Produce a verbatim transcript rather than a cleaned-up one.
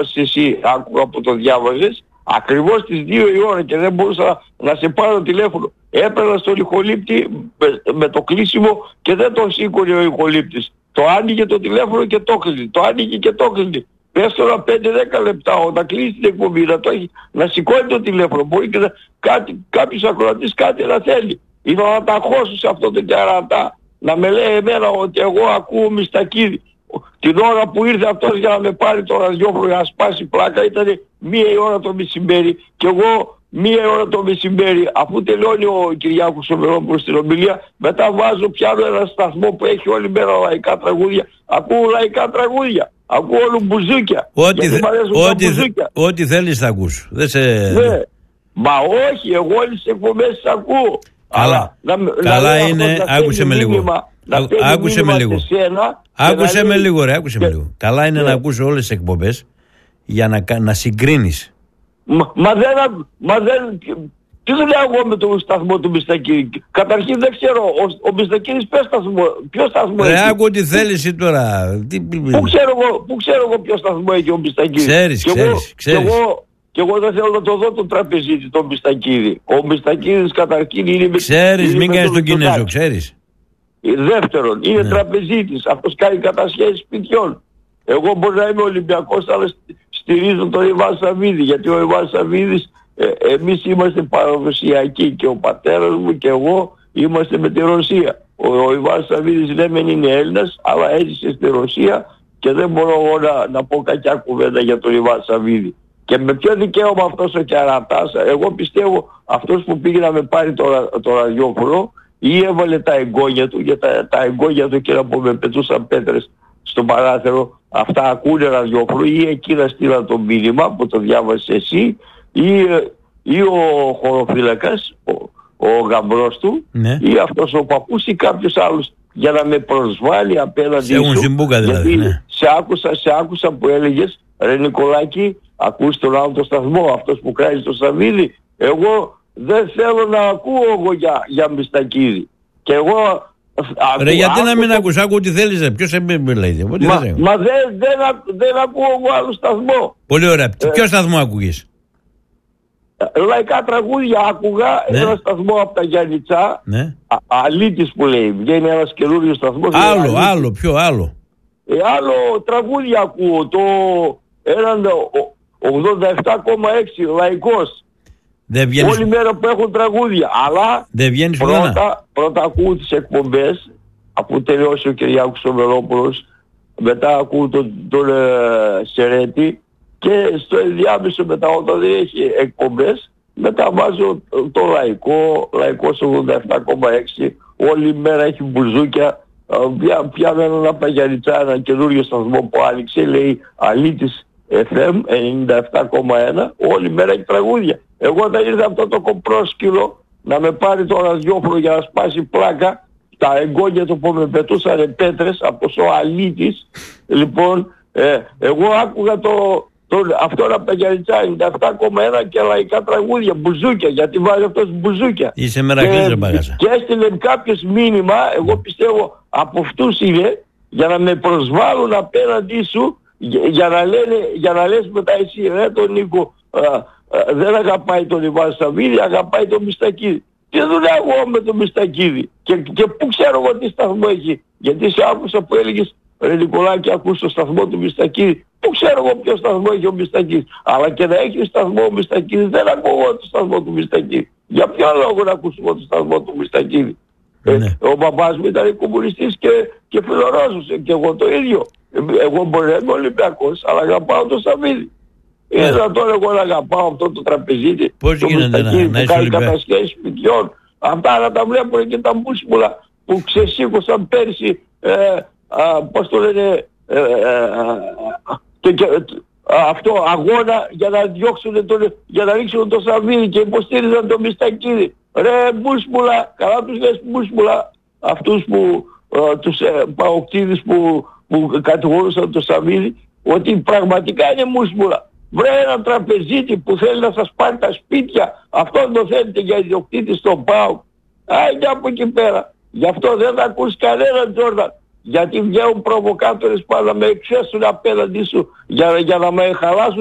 εσύ, άκουγα που το διάβαζες, ακριβώς στις δύο η ώρα και δεν μπορούσα να σε πάρω τηλέφωνο. Έπαιρνα στον ηχολήπτη με, με το κλείσιμο και δεν το σήκωνε ο ηχολήπτης. Το άνοιγε το τηλέφωνο και το κλείνει. Το άνοιγε και το κλείνει. Πες τώρα πέντε δέκα λεπτά όταν κλείσει την εκπομπή να, το έχει, να σηκώνει το τηλέφωνο. Μπορεί και να, κάτι, κάποιος ακροατής κάτι να θέλει. Ήθελα να τα χώσω σε αυτό το κερατά. Να με λέει εμένα ότι εγώ ακούω Μιστακίδη. Την ώρα που ήρθε αυτός για να με πάρει το ραδιόφωνο για να σπάσει πλάκα ήταν μία η ώρα το μεσημέρι και εγώ μία η ώρα το μεσημέρι, αφού τελειώνει ο Κυριάκος ο Μερόπουλος στην ομιλία, μετά βάζω πιάνω ένα σταθμό που έχει όλη μέρα λαϊκά τραγούδια. Ακούω λαϊκά τραγούδια. Ακούω όλου μπουζούκια. Ό,τι, θε, ό,τι, θε, ό,τι θέλεις θα ακούς. Δεν σε... Ναι. Μα όχι, εγώ όλες τις εκπομπές τις ακούω. Καλά, αλλά, καλά να, είναι, να άκουσε με λίγο. Μήνυμα, Ά, άκουσε με λίγο. Άκουσε με λίγο ρε, άκουσε και... με λίγο. Καλά είναι ναι. να ακούσει όλες τις εκπομπές για να, να συγκρίνεις. Μα, μα δεν... Μα δεν τι δουλειά εγώ με τον σταθμό του Μιστακίδη. Καταρχήν δεν ξέρω, ο, ο Μιστακίδης ποιο σταθμό, ποιο σταθμό ρε, έχει. Ρε άκου τι θέλεις τώρα. Πού ξέρω εγώ, πού ξέρω εγώ ποιο σταθμό έχει ο Μιστακίδης. Ξέρεις, και ξέρεις, εγώ, ξέρεις. Και εγώ, και εγώ δεν θέλω να το δω τον τραπεζίτη, τον Μιστακίδη. Ο Μιστακίδης καταρχήν είναι... Ξέρεις, μην κάνεις τον Κινέζο, ξέρεις. Δεύτερον, είναι ναι. τραπεζίτης, αυτός κάνει κατασχέσεις σπιτιών. Εγώ μπορεί να είμαι Ολυμπιακός, αλλά στηρίζω τον Ιβάν Σαββίδη, γιατί ο Ιβάν Σαββίδης, ε, εμείς είμαστε παραδοσιακοί και ο πατέρας μου και εγώ είμαστε με τη Ρωσία. Ο, ο Ιβάν Σαββίδης δεν είναι Έλληνας, αλλά έζησε στη Ρωσία και δεν μπορώ εγώ να, να πω κακιά κουβέντα για τον Ιβάν Σαββίδη. Και με ποιο δικαίωμα αυτός ο κερατάς, εγώ πιστεύω αυτός που πήγε να με πάρει το, το ραδιόφωνο, ή έβαλε τα εγγόνια του, για τα, τα εγγόνια του και να πω με πετούσαν πέτρες στο παράθυρο, αυτά ακούνε ραδιόφωνο, ή εκείνα στείλαν το μήνυμα που το διάβασες εσύ, ή, ή ο χωροφύλακας, ο, ο γαμπρός του, ναι. ή αυτός ο παππούς ή κάποιος άλλος, για να με προσβάλλει απέναντι σε σου. Συμπούκα, δηλαδή, γιατί ναι. σε, άκουσα, σε άκουσα που έλεγες, ρε Νικολάκη, ακούς τον άλλο το σταθμό, αυτός που κράζει το Σαββίδι, εγώ... Δεν θέλω να ακούω εγώ για, για Μιστακίδη. Και εγώ... Ρε ακού, γιατί άκου, να μην ακούς, άκου ό,τι θέλεις ρε. Ποιος σε λέει. Μα, μα δεν, δεν, δεν ακούω εγώ άλλο σταθμό. Πολύ ωραία. Ε, ποιο σταθμό ακούγες? Λαϊκά τραγούδια άκουγα, ναι. Ένα σταθμό από τα Γιάννητσά, ναι. Α, Αλήτης που λέει. Βγαίνει ένας καινούριος σταθμός. Άλλο, άλλο, ποιο άλλο? Ε, άλλο τραγούδια ακούω. Το έναν ογδόντα επτά κόμμα έξι λαϊκός. Βγαίνεις... Όλη μέρα που έχουν τραγούδια. Αλλά πρώτα, πρώτα ακούω τις εκπομπές, αφού τελειώσει ο Κυριάκος ο Μερόπουλος, μετά ακούω τον, τον ε, Σερέτη και στο ενδιάμεσο μετά όταν δεν έχει εκπομπές, μετά βάζω το λαϊκό, λαϊκός ογδόντα επτά κόμμα έξι, όλη μέρα έχει μπουζούκια. Πια, πιάνω ένα Παγιανιτσά, ένα καινούριο σταθμό που άνοιξε, λέει Αλήτης εφ εμ ενενήντα επτά κόμμα ένα, όλη μέρα έχει τραγούδια. Εγώ όταν ήρθε αυτό το κοπρόσκυλο να με πάρει το ραδιόφωνο για να σπάσει πλάκα, τα εγγόνια του που με πετούσανε πέτρες από ο Αλήτης, λοιπόν, ε, εγώ άκουγα το, το, αυτό να Παγιανιτσά ενενήντα επτά κόμμα ένα και λαϊκά τραγούδια, μπουζούκια, γιατί βάζει αυτός μπουζούκια. Είσαι μερακλής ρε μπαγάσα. Και έστειλε κάποιος μήνυμα, εγώ πιστεύω από αυτούς είναι, για να με προσβάλλουν απέναντί σου, για, για, να, λένε, για να λες μετά εσύ, ρε τον Νίκο, α, α, δεν αγαπάει τον Ιβάν Σαββίδη, αγαπάει τον Μιστακίδη. Τι δουλειά εγώ με τον Μιστακίδη? Και, και πού ξέρω εγώ τι σταθμό έχει? Γιατί σε άκουσα που έλεγες, ρε Νικολάκη, ακούς το σταθμό του Μιστακίδη. Πού ξέρω εγώ ποιο σταθμό έχει ο Μιστακίδης? Αλλά και να έχει σταθμό ο Μιστακίδης, δεν ακούω το σταθμό του Μιστακίδη. Για ποιο λόγο να ακούσουμε το σταθμό του Μιστακίδη? Ναι. Ε, ο μπαμπάς μου ήταν κομμουνιστής και, και φιλορώσος, και εγώ το ίδιο. Εγώ μπορεί να είμαι Ολυμπιακός, αλλά αγαπάω τον Σαββίδη. Είναι yeah. να τώρα εγώ να αγαπάω αυτό το τραπεζίτη. Πώς το γίνεται να, να είσαι Ολυμπιακός? Κατασχέσεις σπιτιών. Αυτά να τα βλέπουν και τα μουσμουλα που ξεσήκωσαν πέρσι, ε, α, πώς το λένε, ε, ε, το, και, αυτό αγώνα για να διώξουν τον, για να ρίξουν τον Σαββίδη και υποστήριζαν τον Μιστακίδη. Ρε μουσμουλα, καλά τους λες μουσμουλα, αυτούς που, ε, τους ε, παοκτήδες που, που κατηγορούσαν τον Σαββίδη, ότι πραγματικά είναι μουσμουλα. Βρε έναν τραπεζίτη που θέλει να σας πάρει τα σπίτια, αυτόν το θέλετε για ιδιοκτήτη στον ΠΑΟΚ. Άιντε από εκεί πέρα. Γι' αυτό δεν θα ακούσει κανέναν, Τζόρνταν. Γιατί βγαίνουν προβοκάτορες που να με εξέσουν απέναντι σου για, για να με χαλάσουν